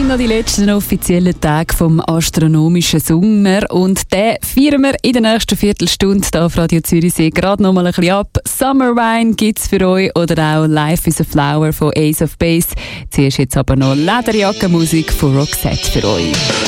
sind noch die letzten offiziellen Tage vom astronomischen Sommer und den feiern wir in der nächsten Viertelstunde hier auf Radio Zürichsee gerade noch mal ein bisschen ab. Summer Wine gibt's für euch oder auch Life is a Flower von Ace of Base. Zuerst jetzt aber noch Lederjackenmusik von Roxette für euch.